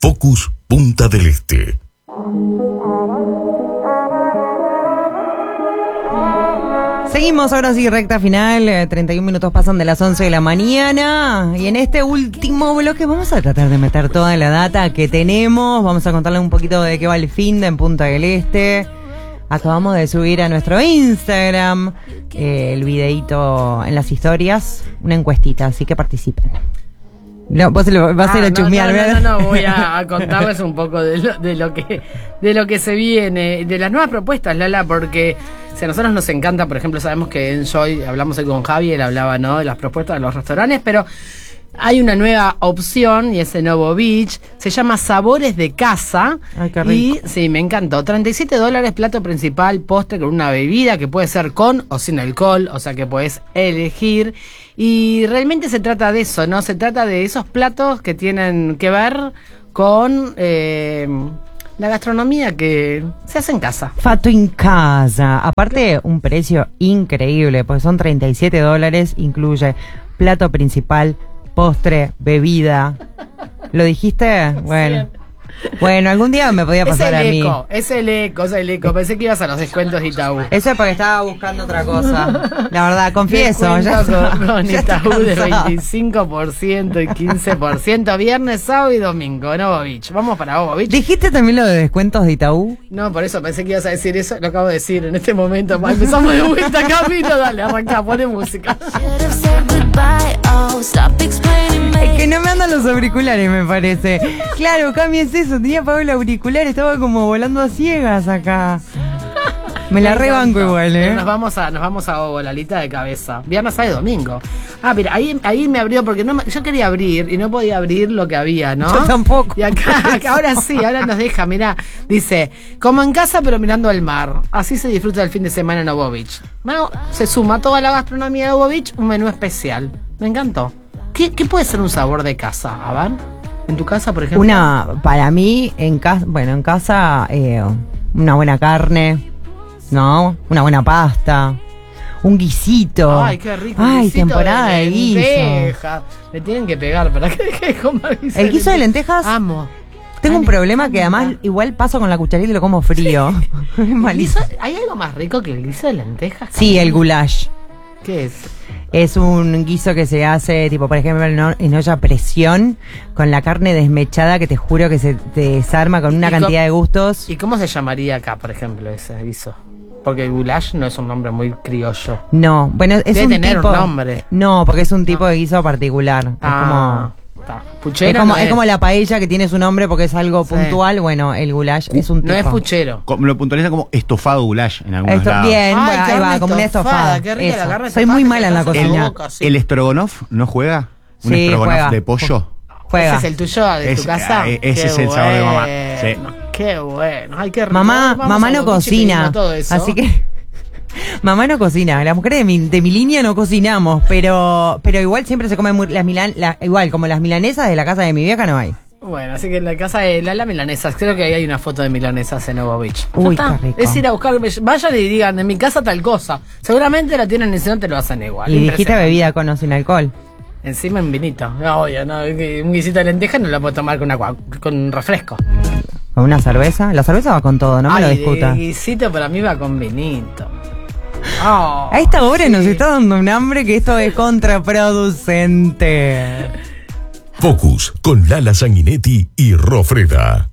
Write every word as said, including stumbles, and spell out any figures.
Focus Punta del Este. Seguimos ahora sí, recta final, eh, treinta y un minutos pasan de las once de la mañana y en este último bloque vamos a tratar de meter toda la data que tenemos, vamos a contarle un poquito de qué va el fin de en Punta del Este. Acabamos de subir a nuestro Instagram eh, el videíto en las historias, una encuestita, así que participen. No, vos lo, vas ah, a ir a chusmear, no, ¿verdad? No, no, no, voy a, a contarles un poco de lo, de lo que de lo que se viene, de las nuevas propuestas, Lala, porque si a nosotros nos encanta, por ejemplo, sabemos que en Joy, hablamos hoy con Javi, él hablaba, ¿no?, de las propuestas de los restaurantes, pero hay una nueva opción y es en Novo Beach, se llama Sabores de Casa. Ay, qué rico. Y sí, me encantó, treinta y siete dólares, plato principal, postre con una bebida que puede ser con o sin alcohol, o sea que puedes elegir. Y realmente se trata de eso, ¿no? Se trata de esos platos que tienen que ver con eh, la gastronomía que se hace en casa. Fato en casa. Aparte, un precio increíble, porque son treinta y siete dólares, incluye plato principal, postre, bebida. ¿Lo dijiste? Bueno. Bueno, algún día me podía pasar es el a mí. Eco, es el eco, es el eco. Pensé que ibas a los descuentos de Itaú. Eso es porque estaba buscando otra cosa. La verdad, confieso. Ya con, con ya Itaú de cansado. veinticinco por ciento y quince por ciento viernes, sábado y domingo. Novo Beach. Vamos para Novo Beach. ¿Dijiste también lo de descuentos de Itaú? No, por eso pensé que ibas a decir eso. Lo acabo de decir en este momento. Empezamos de vuelta, Camilo. Dale, arranca, pone música. Es que no me andan los auriculares, me parece. Claro, Cami, es eso. Tenía apagado el auricular, estaba como volando a ciegas acá. Me la rebanco igual, ¿eh? Nos vamos a, nos vamos a Bolalita de cabeza. Viernes, sábado y domingo. Ah, mira, ahí, ahí me abrió porque no me, yo quería abrir y no podía abrir lo que había, ¿no? Yo tampoco. Y acá, acá ahora sí, ahora nos deja, mirá. Dice, como en casa pero mirando al mar. Así se disfruta el fin de semana en Novo Beach. Bueno, se suma a toda la gastronomía de Novo Beach un menú especial. Me encantó. ¿Qué, qué puede ser un sabor de casa, Avan? ¿En tu casa, por ejemplo? Una, para mí, en casa, bueno, en casa, eh, una buena carne, ¿no? Una buena pasta, un guisito. Ay, qué rico. Ay, guisito temporada de, de guiso. lenteja. Me tienen que pegar para que deje de comer guiso. El guiso de lentejas. Amo. Tengo Ay, un me problema que encanta. además igual paso con la cucharita y lo como frío. Es malísimo. ¿Guiso? ¿Hay algo más rico que el guiso de lentejas? Sí, el goulash. ¿Qué es? Es un guiso que se hace, tipo, por ejemplo, en, o- en olla a presión, con la carne desmechada, que te juro que se te desarma con una ¿Y cantidad co- de gustos. ¿Y cómo se llamaría acá, por ejemplo, ese guiso? Porque el goulash no es un nombre muy criollo. No, bueno, es Debe un tener tipo... un nombre. No, porque es un tipo de guiso particular. Ah, está. Es como... Puchero Es como, no es como la paella que tiene su nombre porque es algo Sí. puntual. Bueno, el goulash es un tipo. No es puchero. Como- Lo puntualizan como estofado goulash en algunos Esto, lados. bien, Ay, bueno, ahí carne va, como una estofada, estofada. qué rica la Eso. carne Soy estofada muy que mala te en la hace en la cocina. boca, sí. ¿El stroganoff no juega? ¿Un Sí, stroganoff juega. de pollo? Juega. ¿Ese es el tuyo de tu Ese- casa? eh, ese Qué es el sabor de mamá. Sí. bueno, Qué bueno. Ay, qué rico. Mamá, Vamos mamá a no Novo Beach y cocina. pedimos todo eso. Así que. Mamá no cocina. Las mujeres de mi, de mi línea no cocinamos. Pero pero igual siempre se comen muy, las milan, la- igual, como las milanesas de la casa de mi vieja no hay. Bueno, así que en la casa de Lala milanesas, creo que ahí hay una foto de milanesas en Novo Beach. Uy, Ya está. qué rico. Es ir a buscar, vayan y digan, en mi casa tal cosa. Seguramente la tienen y si no te lo hacen igual. Y dijiste Impresionante. bebida con o sin alcohol. Encima en vinito. No, obvio, no, un guisito de lenteja no lo puedo tomar con agua, con refresco. ¿Con una cerveza? La cerveza va con todo, no me lo Ay, discuta. el guisito para mí va con vinito. Oh, A esta hora sí. nos está dando un hambre que esto es contraproducente. Focus con Lala Sanguinetti y Rofreda.